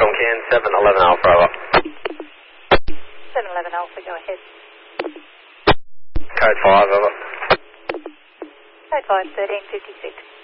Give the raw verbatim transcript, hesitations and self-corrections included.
Can seven eleven Alpha, over. seven eleven Alpha, go ahead. Code five, over. Code five, thirteen fifty-six.